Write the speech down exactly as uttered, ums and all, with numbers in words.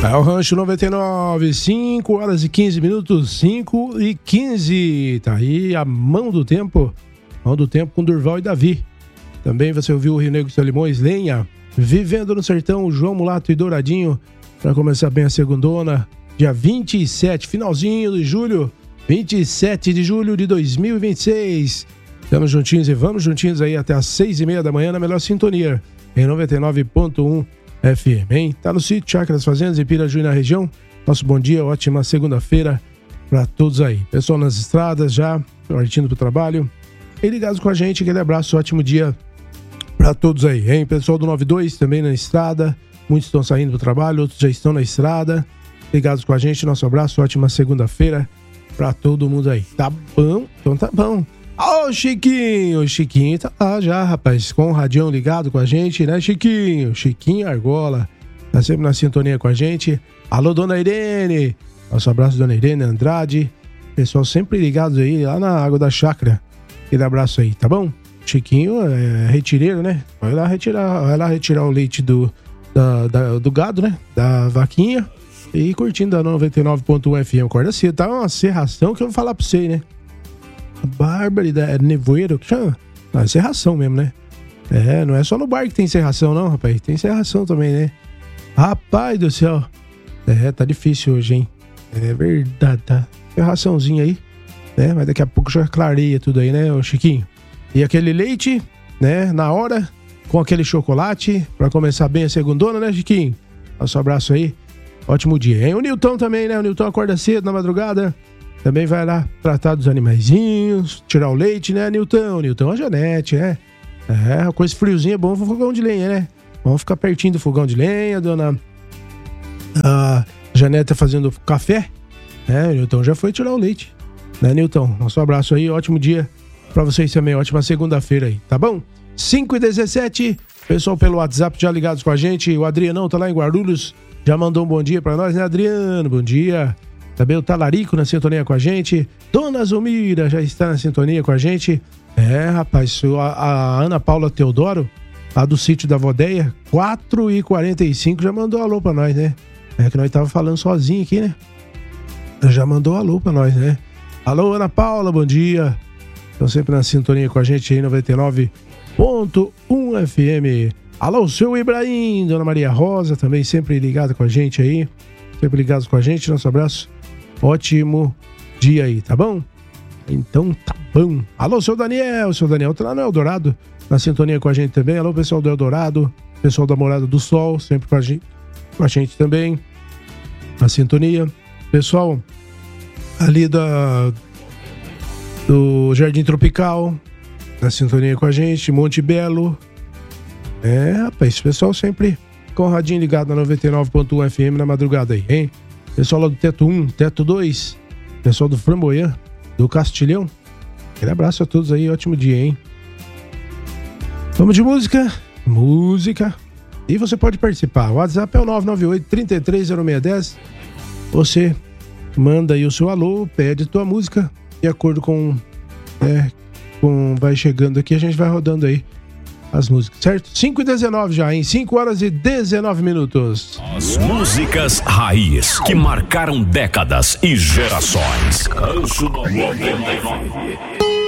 É o Rancho noventa e nove, cinco horas e quinze minutos, cinco e quinze. Tá aí a mão do tempo, mão do tempo com Durval e Davi. Também você ouviu o Rio Negro e Limões, Lenha, Vivendo no Sertão, João Mulato e Douradinho, para começar bem a segundona, dia vinte e sete, finalzinho de julho, vinte e sete de julho de dois mil e vinte e seis. Estamos juntinhos e vamos juntinhos aí até às seis e meia da manhã na melhor sintonia, em noventa e nove ponto um F M, hein? Tá no sítio Chácara das Fazendas, em Pirajuí, na região. Nosso bom dia, ótima segunda-feira para todos aí. Pessoal nas estradas já, partindo pro trabalho. E ligados com a gente, aquele abraço, ótimo dia para todos aí, hein? Pessoal do noventa e dois também na estrada, muitos estão saindo pro trabalho, outros já estão na estrada. Ligados com a gente, nosso abraço, ótima segunda-feira para todo mundo aí. Tá bom? Então tá bom. Ô, Chiquinho, o Chiquinho tá lá já, rapaz, com o radião ligado com a gente, né, Chiquinho? Chiquinho Argola, tá sempre na sintonia com a gente. Alô, Dona Irene, nosso abraço, Dona Irene Andrade, pessoal sempre ligados aí, lá na Água da Chácara, aquele abraço aí, tá bom? Chiquinho é retireiro, né? Vai lá retirar, vai lá retirar o leite do, da, da, do gado, né, da vaquinha, e curtindo a noventa e nove ponto um F M, acorda cedo, tá uma serração que eu vou falar pra você, né? Barbaridade, é nevoeiro que chama? Não, é serração mesmo, né? É, não é só no bar que tem serração, não, rapaz. Tem serração também, né? Rapaz do céu. É, tá difícil hoje, hein? É verdade, tá? Serraçãozinha aí, né? Mas daqui a pouco já clareia tudo aí, né, ô Chiquinho? E aquele leite, né? Na hora, com aquele chocolate, pra começar bem a segundona, né, Chiquinho? Nosso abraço aí. Ótimo dia, hein? O Nilton também, né? O Nilton acorda cedo na madrugada. Também vai lá tratar dos animaizinhos, tirar o leite, né, Nilton? Nilton, a Janete, né? É, com esse friozinho é bom pro fogão de lenha, né? Vamos ficar pertinho do fogão de lenha, dona a Janete tá fazendo café, né? O Nilton já foi tirar o leite, né, Nilton? Nosso abraço aí, ótimo dia pra vocês também, ótima segunda-feira aí, tá bom? cinco e dezessete, pessoal pelo WhatsApp já ligados com a gente, o Adrianão tá lá em Guarulhos, já mandou um bom dia pra nós, né, Adriano? Bom dia. Também o Talarico na sintonia com a gente. Dona Zumira já está na sintonia com a gente. É, rapaz, a, a Ana Paula Teodoro, lá do sítio da Vodeia, quatro e quarenta e cinco, já mandou alô pra nós, né? É que nós tava falando sozinho aqui, né? Já mandou alô pra nós, né? Alô, Ana Paula, bom dia. Estão sempre na sintonia com a gente aí, noventa e nove ponto um F M. Alô, seu Ibrahim, Dona Maria Rosa, também sempre ligada com a gente aí. Sempre ligados com a gente, nosso abraço. Ótimo dia aí, tá bom? Então tá bom. Alô, seu Daniel, seu Daniel tá lá no Eldorado, na sintonia com a gente também. Alô, pessoal do Eldorado, pessoal da Morada do Sol, sempre com a gente, com a gente também, na sintonia. Pessoal ali da, do Jardim Tropical, na sintonia com a gente, Monte Belo. É, rapaz, pessoal sempre com o radinho ligado na noventa e nove ponto um F M na madrugada aí, hein? Pessoal lá do Teto um, Teto dois, pessoal do Framboyant, do Castilhão. Aquele abraço a todos aí, ótimo dia, hein? Vamos de música, música. E você pode participar. O WhatsApp é o nove nove oito, três três zero seis um zero. Você manda aí o seu alô, pede tua música, de acordo com, é, com vai chegando aqui, a gente vai rodando aí as músicas, certo? cinco e dezenove já, em cinco horas e dezenove minutos. As músicas raiz que marcaram décadas e gerações. Rancho noventa e nove.